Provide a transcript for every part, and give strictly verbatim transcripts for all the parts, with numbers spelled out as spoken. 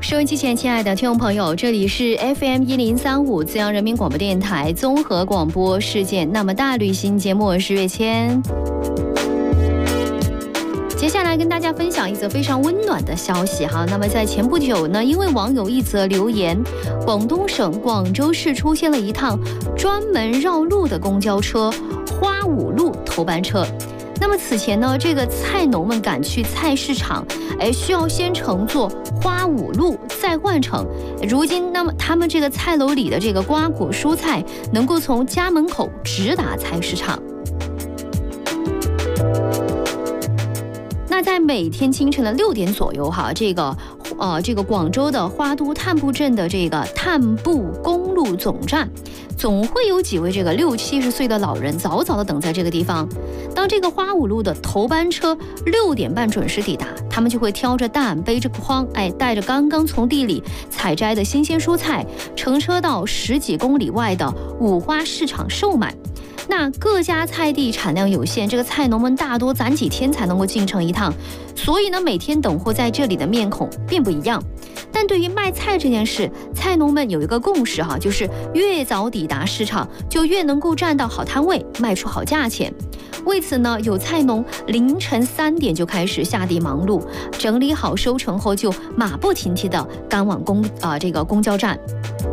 收音机前亲爱的听众朋友，这里是 F M 一零三五资阳人民广播电台综合广播世界那么大旅行节目，我是月谦。接下来跟大家分享一则非常温暖的消息哈。那么在前不久呢，因为网友一则留言，广东省广州市出现了一趟专门绕路的公交车花五路头班车。那么此前呢，这个菜农们赶去菜市场，哎，需要先乘坐花五路，再换乘。如今，那么他们这个菜楼里的这个瓜果蔬菜，能够从家门口直达菜市场。那在每天清晨的六点左右，哈，这个呃，这个广州的花都探步镇的这个探步公路总站，总会有几位这个六七十岁的老人早早的等在这个地方。当这个花五路的头班车六点半准时抵达，他们就会挑着担，背着筐，哎，带着刚刚从地里采摘的新鲜蔬菜，乘车到十几公里外的五花市场售卖。那各家菜地产量有限，这个菜农们大多攒几天才能够进城一趟，所以呢，每天等货在这里的面孔并不一样。但对于卖菜这件事，菜农们有一个共识哈，就是越早抵达市场，就越能够占到好摊位，卖出好价钱。为此呢，有菜农凌晨三点就开始下地忙碌，整理好收成后，就马不停蹄的赶往公啊、呃、这个公交站。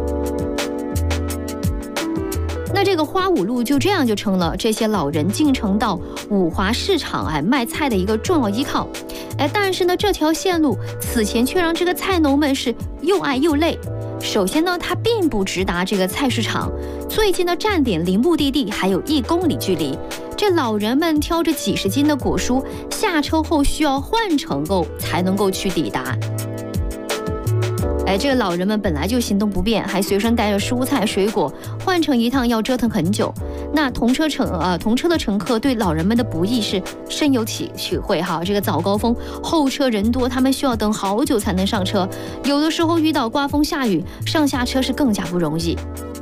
那这个花五路就这样就成了这些老人进城到五华市场哎卖菜的一个重要依靠。哎，但是呢，这条线路此前却让这个菜农们是又爱又累。首先呢，它并不直达这个菜市场，最近的站点离目的地还有一公里距离。这老人们挑着几十斤的果蔬下车后，需要换乘购才能够去抵达。哎，这个老人们本来就行动不便，还随身带着蔬菜水果，换乘一趟要折腾很久。那同车乘呃同车的乘客对老人们的不易是深有体体会哈。这个早高峰后车人多，他们需要等好久才能上车，有的时候遇到刮风下雨，上下车是更加不容易。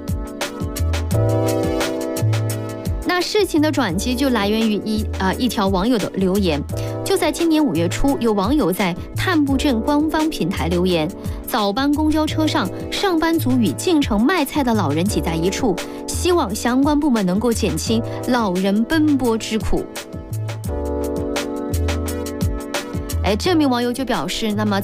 那事情的转机就来源于一啊、呃、一条网友的留言。就在今年五月初，有网友在探步镇官方平台留言，早班公交车上，上班族与进城卖菜的老人挤在一处，希望相关部门能够减轻老人奔波之苦。哎，这名网友就表示，那么